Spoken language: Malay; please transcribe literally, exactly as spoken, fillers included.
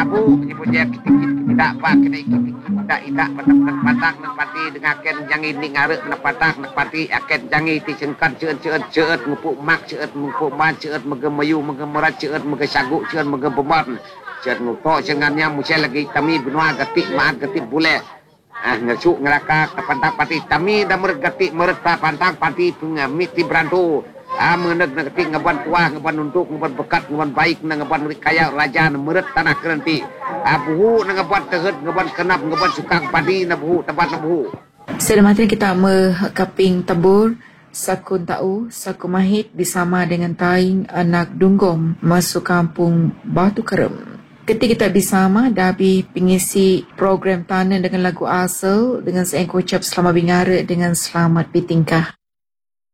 abu menyebut dia kita tidak apa kena ikut tidak tidak patang patang nak pati dengan ken jangi ni ngarep nak patang nak pati aken jangi ti sengkan ceut ceut ceut ngupuk mak ceut ngupuk man ceut megemayu megemerat ceut megesaguk ceut megebomon ceut nuto cengannya musel lagi kami benua gatik maat gatik bule ah ngesuk ngeraka pantang pati kami dah mergatik merta pantang pati pengamit ti brantu ah meneg ngetik ngeban tua ngeban untuk ngeban bekat ngeban baik ngeban kaya raja meret tanah kerenti ah buhu ngeban tehet ngeban kenap ngeban sukang padi na buhu tempat na buhu. Sedemikian kita mengkaping tabur sakun tau saku mahit bersama dengan taing anak dunggom masuk kampung Batu Kerem. Ketika kita bersama dabi pengisi program tanah dengan lagu asal dengan seengkau ucap selamat bingara dengan selamat bertingkah.